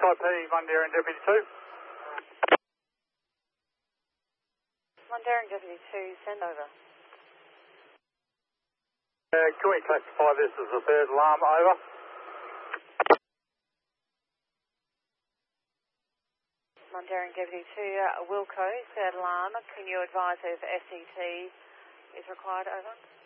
Type P, Mundaring Deputy 2. Mundaring Deputy 2, send over. Can we classify this as the third alarm? Over. Mundaring Deputy 2, Wilco, third alarm. Can you advise if SCT is required? Over.